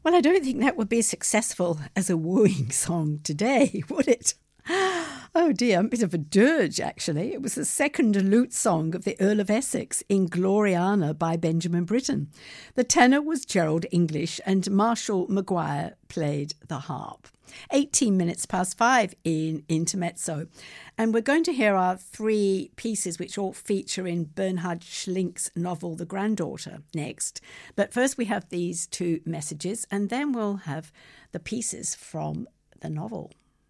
Well, I don't think that would be as successful as a wooing song today, would it? Oh dear, a bit of a dirge actually. It was the second lute song of the Earl of Essex in Gloriana by Benjamin Britten. The tenor was Gerald English and Marshall Maguire played the harp. 18 minutes past 5 in Intermezzo. And we're going to hear our three pieces which all feature in Bernhard Schlink's novel The Granddaughter next. But first we have these two messages and then we'll have the pieces from the novel.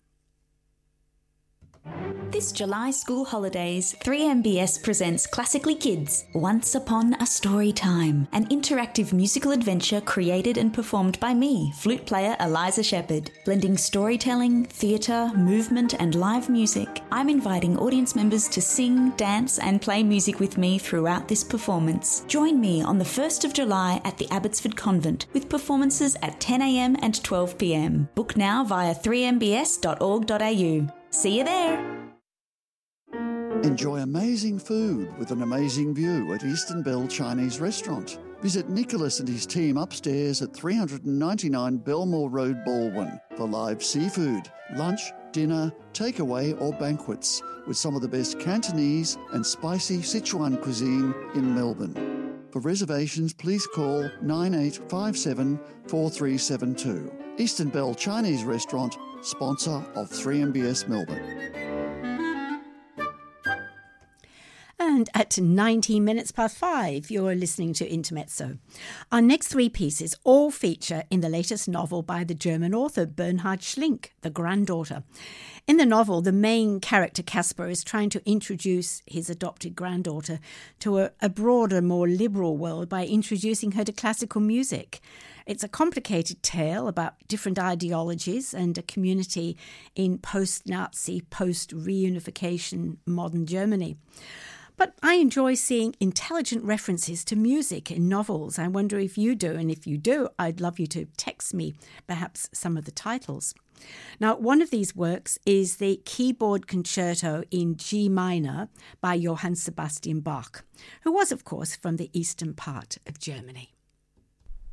This July school holidays, 3MBS presents Classically Kids, Once Upon a Story Time, an interactive musical adventure created and performed by me, flute player Eliza Shepherd. Blending storytelling, theatre, movement and live music, I'm inviting audience members to sing, dance and play music with me throughout this performance. Join me on the 1st of July at the Abbotsford Convent with performances at 10 a.m. and 12 p.m. Book now via 3mbs.org.au. See you there! Enjoy amazing food with an amazing view at Eastern Bell Chinese Restaurant. Visit Nicholas and his team upstairs at 399 Belmore Road, Baldwin for live seafood, lunch, dinner, takeaway or banquets with some of the best Cantonese and spicy Sichuan cuisine in Melbourne. For reservations, please call 9857 4372. Eastern Bell Chinese Restaurant, sponsor of 3MBS Melbourne. And at 19 minutes past 5, you're listening to Intermezzo. Our next three pieces all feature in the latest novel by the German author Bernhard Schlink, The Granddaughter. In the novel, the main character Caspar is trying to introduce his adopted granddaughter to a broader, more liberal world by introducing her to classical music. It's a complicated tale about different ideologies and a community in post-Nazi, post-reunification modern Germany. But I enjoy seeing intelligent references to music in novels. I wonder if you do, and if you do, I'd love you to text me perhaps some of the titles. Now, one of these works is the Keyboard Concerto in G minor by Johann Sebastian Bach, who was, of course, from the eastern part of Germany.